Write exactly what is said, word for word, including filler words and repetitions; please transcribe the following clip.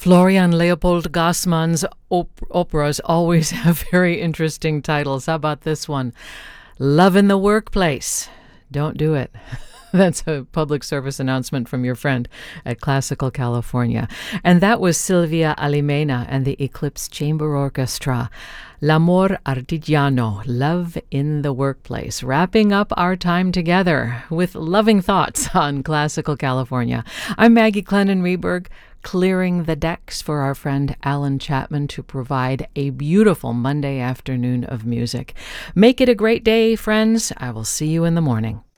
Florian Leopold Gassmann's op- operas always have very interesting titles. How about this one? Love in the Workplace. Don't do it. That's a public service announcement from your friend at Classical California. And that was Silvia Alimena and the Eclipse Chamber Orchestra. L'amor artigiano, love in the workplace. Wrapping up our time together with loving thoughts on Classical California. I'm Maggie Clennon-Reberg, clearing the decks for our friend Alan Chapman to provide a beautiful Monday afternoon of music. Make it a great day, friends. I will see you in the morning.